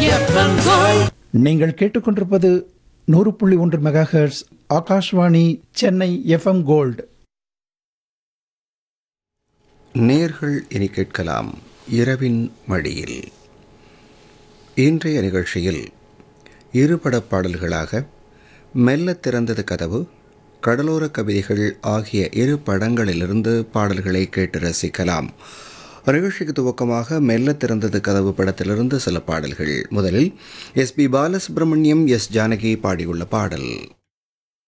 FM gold. நீங்கள் கேட்டுக்கொண்டிருப்பது 100.1 megahertz Akashvani Chennai FM gold. நேர்கள் இனி கேட்கலாம் இரவின் மடியில். இன்றைய நிகழ்ச்சியில் இருபடப் பாடல்களாக மெல்ல திறந்தது கதவு, கடலோர கவிதைகள் ஆகிய இரு படங்களிலிருந்து பாடல்களை கேட்டு ரசிக்கலாம். நிகழ்ச்சிக்கு துவக்கமாக மெல்ல திறந்தது கதவு படத்திலிருந்து சில பாடல்கள். முதலில் எஸ்பி பாலசுப்ரமணியம், எஸ் ஜானகி பாடியுள்ள பாடல்.